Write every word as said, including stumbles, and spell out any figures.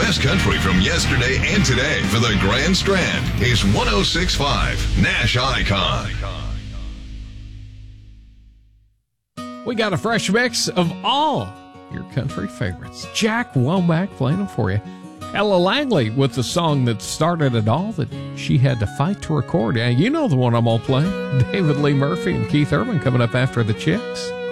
best country from yesterday and today for the Grand Strand is one oh six point five Nash Icon. We got a fresh mix of all your country favorites. Jack Womack playing them for you. Ella Langley with the song that started it all that she had to fight to record. Yeah, you know the one I'm all playing. David Lee Murphy and Keith Urban coming up after the Chicks.